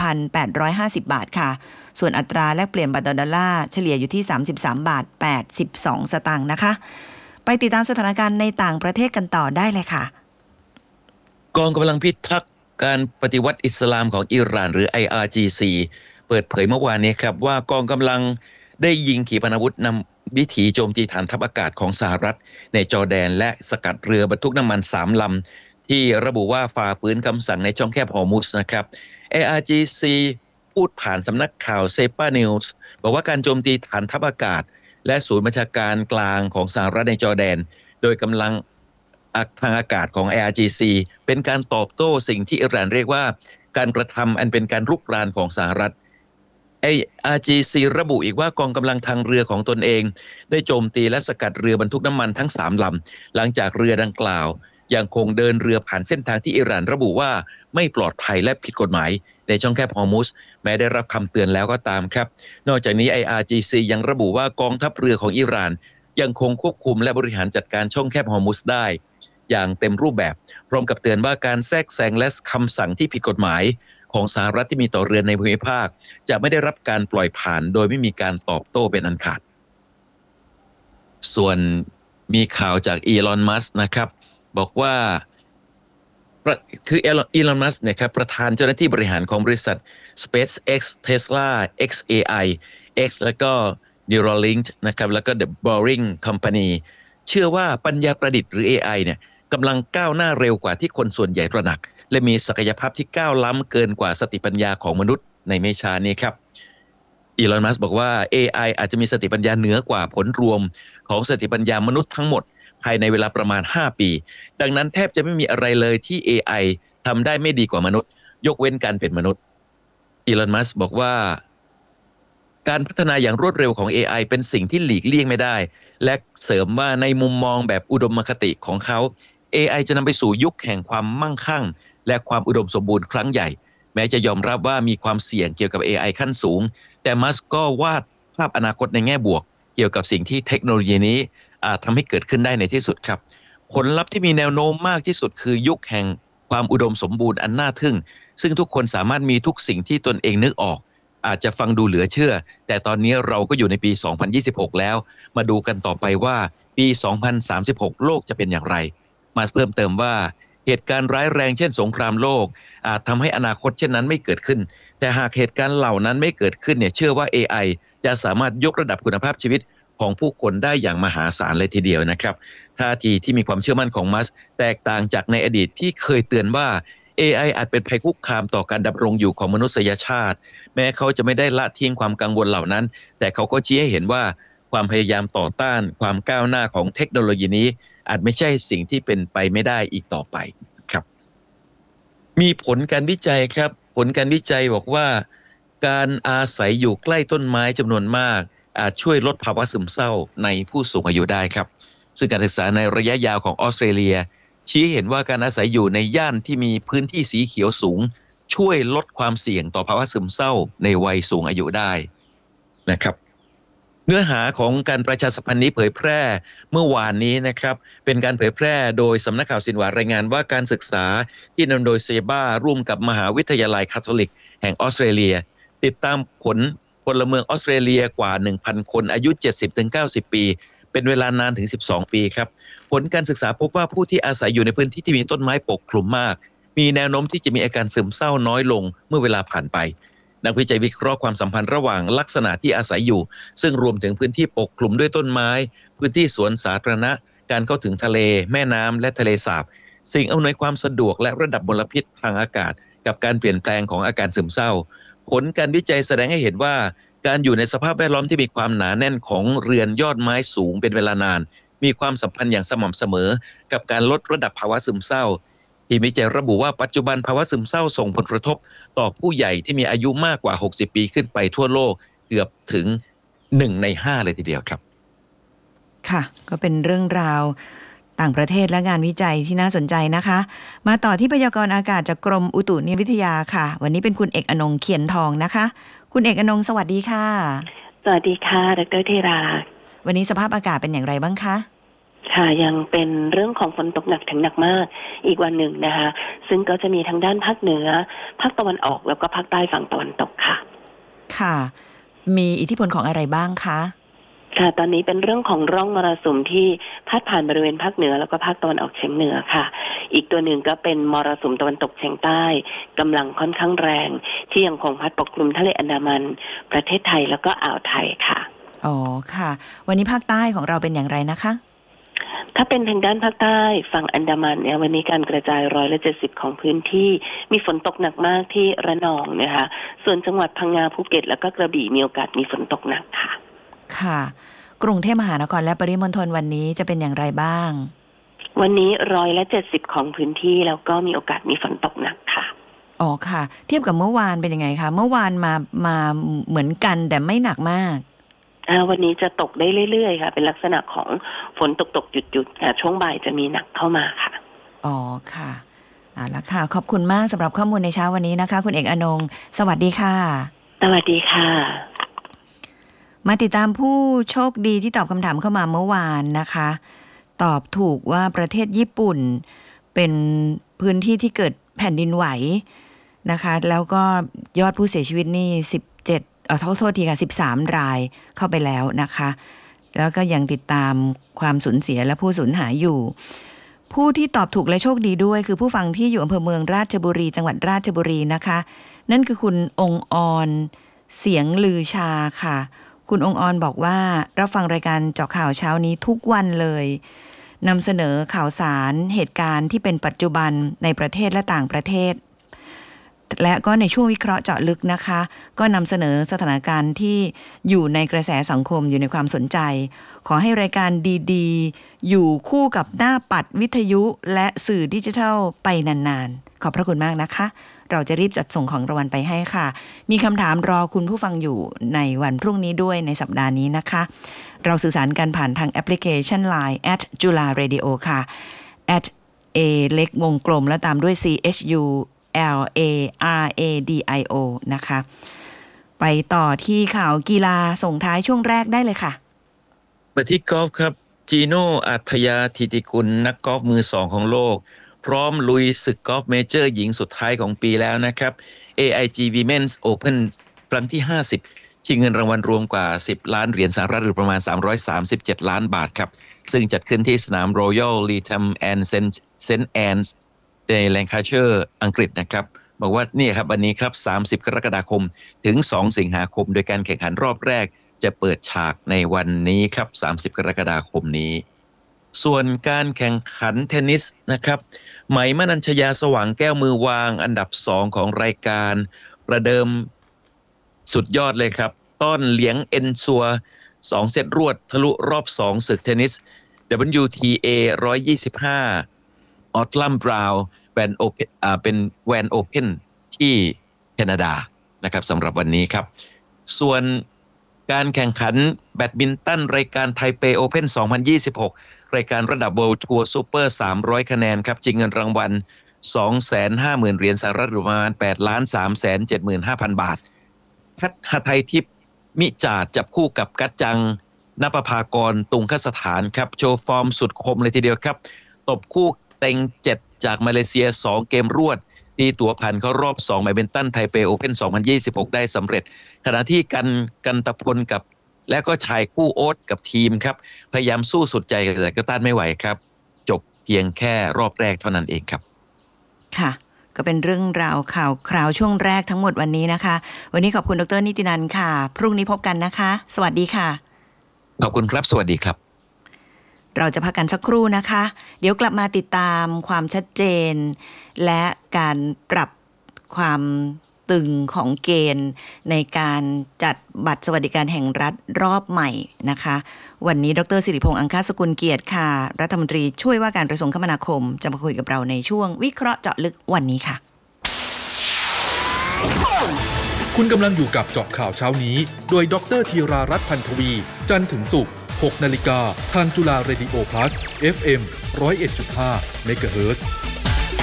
1,850 บาทค่ะส่วนอัตราแลกเปลี่ยนบาทต่อดอลลาร์เฉลี่ยอยู่ที่33 บาท 82 สตางค์นะคะไปติดตามสถานการณ์ในต่างประเทศกันต่อได้เลยค่ะกองกำลังพิทักษ์การปฏิวัติอิสลามของอิหร่านหรือ IRGC เปิดเผยเมื่อวานนี้ครับว่ากองกำลังได้ยิงขีปนาวุธนำวิถีโจมตีฐานทัพอากาศของสหรัฐในจอร์แดนและสกัดเรือบรรทุกน้ำมัน3 ลำที่ระบุว่าฝ่าฝืนคำสั่งในช่องแคบฮอร์มุซนะครับ IRGC พูดผ่านสำนักข่าวเซปานิวส์บอกว่าการโจมตีฐานทัพอากาศและศูนย์บัญชาการกลางของสหรัฐในจอร์แดนโดยกำลังทางอากาศของ IRGC เป็นการตอบโต้สิ่งที่อิหร่านเรียกว่าการกระทำอันเป็นการรุกรานของสหรัฐ IRGC ระบุอีกว่ากองกำลังทางเรือของตนเองได้โจมตีและสกัดเรือบรรทุกน้ำมันทั้ง3 ลำหลังจากเรือดังกล่าวยังคงเดินเรือผ่านเส้นทางที่อิหร่านระบุว่าไม่ปลอดภัยและผิดกฎหมายในช่องแคบฮอร์มุซแม้ได้รับคำเตือนแล้วก็ตามครับนอกจากนี้ IRGC ยังระบุว่ากองทัพเรือของอิหร่านยังคงควบคุมและบริหารจัดการช่องแคบฮอร์มุซได้อย่างเต็มรูปแบบพร้อมกับเตือนว่าการแทรกแซงและคำสั่งที่ผิดกฎหมายของสหรัฐที่มีต่อเรือในภูมิภาคจะไม่ได้รับการปล่อยผ่านโดยไม่มีการตอบโต้เป็นอันขาดส่วนมีข่าวจากอีลอน มัสก์นะครับบอกว่าคืออีลอน มัสก์เนี่ยครับประธานเจ้าหน้าที่บริหารของบริษัท SpaceX Tesla XAI X แล้วก็ Neuralink นะครับแล้วก็ The Boring Company เชื่อว่าปัญญาประดิษฐ์หรือ AI เนี่ยกำลังก้าวหน้าเร็วกว่าที่คนส่วนใหญ่ตระหนักและมีศักยภาพที่ก้าวล้ำเกินกว่าสติปัญญาของมนุษย์ในไม่ช้านี้ครับอีลอน มัสก์บอกว่า AI อาจจะมีสติปัญญาเหนือกว่าผลรวมของสติปัญญามนุษย์ทั้งหมดภายในเวลาประมาณ5 ปีดังนั้นแทบจะไม่มีอะไรเลยที่ AI ทำได้ไม่ดีกว่ามนุษย์ยกเว้นการเป็นมนุษย์อีลอน มัสก์บอกว่าการพัฒนาอย่างรวดเร็วของ AI เป็นสิ่งที่หลีกเลี่ยงไม่ได้และเสริมว่าในมุมมองแบบอุดมคติของเขา AI จะนำไปสู่ยุคแห่งความมั่งคั่งและความอุดมสมบูรณ์ครั้งใหญ่แม้จะยอมรับว่ามีความเสี่ยงเกี่ยวกับ AI ขั้นสูงแต่มัสก์ก็วาดภาพอนาคตในแง่บวกเกี่ยวกับสิ่งที่เทคโนโลยีนี้อาจทำให้เกิดขึ้นได้ในที่สุดครับผลลัพธ์ที่มีแนวโน้มมากที่สุดคือยุคแห่งความอุดมสมบูรณ์อันน่าทึ่งซึ่งทุกคนสามารถมีทุกสิ่งที่ตนเองนึกออกอาจจะฟังดูเหลือเชื่อแต่ตอนนี้เราก็อยู่ในปี 2026 แล้วมาดูกันต่อไปว่าปี 2036 โลกจะเป็นอย่างไรมาเพิ่มเติมว่าเหตุการณ์ร้ายแรงเช่นสงครามโลกอาจทำให้อนาคตเช่นนั้นไม่เกิดขึ้นแต่หากเหตุการณ์เหล่านั้นไม่เกิดขึ้นเนี่ยเชื่อว่า AI จะสามารถยกระดับคุณภาพชีวิตของผู้คนได้อย่างมหาศาลเลยทีเดียวนะครับท่าทีที่มีความเชื่อมั่นของมัสก์แตกต่างจากในอดีตที่เคยเตือนว่า AI อาจเป็นภัยคุกคามต่อการดำรงอยู่ของมนุษยชาติแม้เขาจะไม่ได้ละทิ้งความกังวลเหล่านั้นแต่เขาก็ชี้ให้เห็นว่าความพยายามต่อต้านความก้าวหน้าของเทคโนโลยีนี้อาจไม่ใช่สิ่งที่เป็นไปไม่ได้อีกต่อไปครับมีผลการวิจัยครับผลการวิจัยบอกว่าการอาศัยอยู่ใกล้ต้นไม้จำนวนมากอาจช่วยลดภาวะซึมเศร้าในผู้สูงอายุได้ครับซึ่งการศึกษาในระยะยาวของออสเตรเลียชี้เห็นว่าการอาศัยอยู่ในย่านที่มีพื้นที่สีเขียวสูงช่วยลดความเสี่ยงต่อภาวะซึมเศร้าในวัยสูงอายุได้นะครับเนื้อหาของการประชาสัมพันธ์นี้เผยแพร่เมื่อวานนี้นะครับเป็นการเผยแพร่โดยสำนักข่าวซินหวารายงานว่าการศึกษาที่นำโดยเซบ้าร่วมกับมหาวิทยาลัยคาทอลิกแห่งออสเตรเลียติดตามผลพลเมืองออสเตรเลียกว่า 1,000 คนอายุ 70-90 ปีเป็นเวลานานถึง12 ปีครับผลการศึกษาพบว่าผู้ที่อาศัยอยู่ในพื้นที่ที่มีต้นไม้ปกคลุมมากมีแนวโน้มที่จะมีอาการซึมเศร้าน้อยลงเมื่อเวลาผ่านไปนักวิจัยวิเคราะห์ความสัมพันธ์ระหว่างลักษณะที่อาศัยอยู่ซึ่งรวมถึงพื้นที่ปกคลุมด้วยต้นไม้พื้นที่สวนสาธารณะการเข้าถึงทะเลแม่น้ำและทะเลสาบสิ่งอำนวยความสะดวกและระดับมลพิษทางอากาศกับการเปลี่ยนแปลงของอาการซึมเศร้าผลการวิจัยแสดงให้เห็นว่าการอยู่ในสภาพแวดล้อมที่มีความหนาแน่นของเรือนยอดไม้สูงเป็นเวลานานมีความสัมพันธ์อย่างสม่ำเสมอกับการลดระดับภาวะซึมเศร้าทีมวิจัยระบุว่าปัจจุบันภาวะซึมเศร้าส่งผลกระทบต่อผู้ใหญ่ที่มีอายุมากกว่า60 ปีขึ้นไปทั่วโลกเกือบถึง1 ใน 5เลยทีเดียวครับค่ะก็เป็นเรื่องราวต่างประเทศและงานวิจัยที่น่าสนใจนะคะมาต่อที่พยากรณ์อากาศจากกรมอุตุนิยมวิทยาค่ะวันนี้เป็นคุณเอกอนงค์เขียนทองนะคะคุณเอกอนงค์สวัสดีค่ะสวัสดีค่ะดร.ธีราวันนี้สภาพอากาศเป็นอย่างไรบ้างคะค่ะยังเป็นเรื่องของฝนตกหนักถึงหนักมากอีกวันหนึ่งนะคะซึ่งก็จะมีทั้งด้านภาคเหนือภาคตะวันออกแล้วก็ภาคใต้ฝั่งตะวันตกค่ะค่ะมีอิทธิพลของอะไรบ้างคะค่ะตอนนี้เป็นเรื่องของร่องมรสุมที่พาดผ่านบริเวณภาคเหนือแล้วก็ภาคตะวันออกเฉียงเหนือค่ะอีกตัวหนึ่งก็เป็นมรสุมตะวันตกเฉียงใต้กำลังค่อนข้างแรงที่ยังคงพัดปกคลุมทะเลอันดามันประเทศไทยแล้วก็อ่าวไทยค่ะอ๋อค่ะวันนี้ภาคใต้ของเราเป็นอย่างไรนะคะถ้าเป็นทางด้านภาคใต้ฝั่งอันดามันเนี่ยวันนี้การกระจาย170ของพื้นที่มีฝนตกหนักมากที่ระนองนะคะส่วนจังหวัดพังงาภูเก็ตแล้วก็กระบี่มีโอกาสมีฝนตกหนักค่ะค่ะกรุงเทพมหานครและปริมณฑลวันนี้จะเป็นอย่างไรบ้างวันนี้170ของพื้นที่แล้วก็มีโอกาสมีฝนตกหนักค่ะอ๋อค่ะเทียบกับเมื่อวานเป็นยังไงคะเมื่อวานมาเหมือนกันแต่ไม่หนักมากวันนี้จะตกได้เรื่อยๆค่ะเป็นลักษณะของฝนตกหยุดค่ะช่วงบ่ายจะมีหนักเข้ามาค่ะอ๋อค่ะละค่ะขอบคุณมากสำหรับข้อมูลในเช้าวันนี้นะคะคุณเอกอนงค์สวัสดีค่ะสวัสดีค่ะมาติดตามผู้โชคดีที่ตอบคำถามเข้ามาเมื่อวานนะคะตอบถูกว่าประเทศญี่ปุ่นเป็นพื้นที่ที่เกิดแผ่นดินไหวนะคะแล้วก็ยอดผู้เสียชีวิตนี่โทษทีค่ะ13 รายเข้าไปแล้วนะคะแล้วก็ยังติดตามความสูญเสียและผู้สูญหายอยู่ผู้ที่ตอบถูกและโชคดีด้วยคือผู้ฟังที่อยู่อำเภอเมืองราชบุรีจังหวัดราชบุรีนะคะนั่นคือคุณองค์ออนเสียงลือชาค่ะคุณองค์ออนบอกว่ารับฟังรายการเจาะข่าวเช้านี้ทุกวันเลยนำเสนอข่าวสารเหตุการณ์ที่เป็นปัจจุบันในประเทศและต่างประเทศและก็ในช่วงวิเคราะห์เจาะลึกนะคะก็นำเสนอสถานการณ์ที่อยู่ในกระแสสังคมอยู่ในความสนใจขอให้รายการดีๆอยู่คู่กับหน้าปัดวิทยุและสื่อดิจิทัลไปนานๆขอบพระคุณมากนะคะเราจะรีบจัดส่งของรางวัลไปให้ค่ะมีคำถามรอคุณผู้ฟังอยู่ในวันพรุ่งนี้ด้วยในสัปดาห์นี้นะคะเราสื่อสารกันผ่านทางแอปพลิเคชัน Line @jularadio ค่ะ @a เล็กวงกลมแล้วตามด้วย CHULARADIO นะคะไปต่อที่ข่าวกีฬาส่งท้ายช่วงแรกได้เลยค่ะไปที่กอล์ฟครับจีโน่อัธยาธิติกุลนักกอล์ฟมือ2ของโลกพร้อมลุยศึกกอล์ฟเมเจอร์หญิงสุดท้ายของปีแล้วนะครับ AIG Women's Open ครั้งที่50ชิงเงินรางวัลรวมกว่า10 ล้านเหรียญสหรัฐหรือประมาณ337 ล้านบาทครับซึ่งจัดขึ้นที่สนาม Royal Lytham and St Anne's ในแลงคาเชอร์อังกฤษนะครับบอกว่านี่ครับวันนี้ครับ30 กรกฎาคมถึง2 สิงหาคมโดยการแข่งขันรอบแรกจะเปิดฉากในวันนี้ครับ30 กรกฎาคมนี้ส่วนการแข่งขันเทนนิสนะครับไหมมนัญชยาสว่างแก้วมือวางอันดับ2ของรายการประเดิมสุดยอดเลยครับต้อนเหลียงเอ็นซัว2 เซตรวดทะลุรอบ2ศึกเทนนิส WTA 125ออตลัมบราวน์เป็นแวนโอเพ่นที่แคนาดานะครับสำหรับวันนี้ครับส่วนการแข่งขันแบดมินตันรายการไทเปโอเพ่น2026รายการระดับ World Tour Super 300 คะแนนครับจริงเงินรางวัล 250,000 เหรียญสหรัฐหรือประมาณ 8,375,000 บาทพัฒหทัยทิพย์มิจาดจับคู่กับกัจจังณปภากรตุงคสถานครับโชว์ฟอร์มสุดคมเลยทีเดียวครับตบคู่เต็ง7จากมาเลเซีย2 เกมรวดตีตั๋วผ่านเข้ารอบ2แบดมินตันไทเปโอเพ่น2026ได้สำเร็จขณะที่กันตะพลกับและก็ชายคู่โอ๊ตกับทีมครับพยายามสู้สุดใจแต่ก็ต้านไม่ไหวครับจบเพียงแค่รอบแรกเท่านั้นเองครับค่ะก็เป็นเรื่องราวข่าวคราวช่วงแรกทั้งหมดวันนี้นะคะวันนี้ขอบคุณดร.นิตินันท์ค่ะพรุ่งนี้พบกันนะคะสวัสดีค่ะขอบคุณครับสวัสดีครับเราจะพักกันสักครู่นะคะเดี๋ยวกลับมาติดตามความชัดเจนและการปรับความตึงของเกณฑ์ในการจัดบัตรสวัสดิการแห่งรัฐรอบใหม่นะคะวันนี้ดร.สิริพงษ์อังคสกุลเกียรติค่ะรัฐมนตรีช่วยว่าการกระทรวงคมนาคมจะมาคุยกับเราในช่วงวิเคราะห์เจาะลึกวันนี้ค่ะคุณกำลังอยู่กับเจาะข่าวเช้านี้โดยดร.ธีรารัตน์พันธวีจันทร์ถึงศุกร์ 6 นาฬิกาทางจุฬาเรดิโอ plus FM 101.5 เมกะเฮิรตซ์